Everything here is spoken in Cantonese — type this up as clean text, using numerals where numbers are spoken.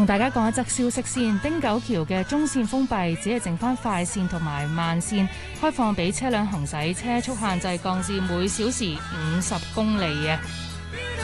大家講一則消息先，汀九橋嘅中線封閉，只係剩翻快線同埋慢線開放俾車輛行駛，車速限制降至每小時50公里嘅。